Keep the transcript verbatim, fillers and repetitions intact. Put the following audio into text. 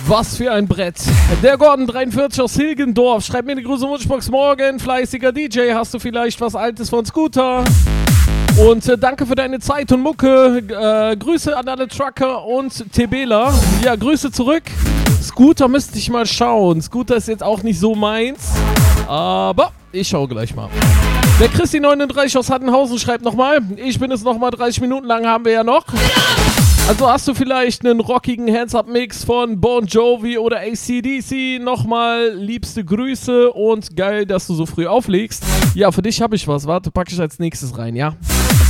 Was für ein Brett. Der Gordon dreiundvierzig aus Hilgendorf schreibt mir die Grüße Wunschbox morgen. Fleißiger D J, hast du vielleicht was Altes von Scooter? Und äh, danke für deine Zeit und Mucke. Äh, Grüße an alle Trucker und Tebela. Ja, Grüße zurück. Scooter müsste ich mal schauen. Scooter ist jetzt auch nicht so meins. Aber ich schaue gleich mal. Der Christi neununddreißig aus Hattenhausen schreibt nochmal. Ich bin es nochmal, dreißig Minuten lang haben wir ja noch. Also hast du vielleicht einen rockigen Hands-Up-Mix von Bon Jovi oder A C D C? Nochmal liebste Grüße und geil, dass du so früh auflegst. Ja, für dich habe ich was. Warte, packe ich als nächstes rein, ja?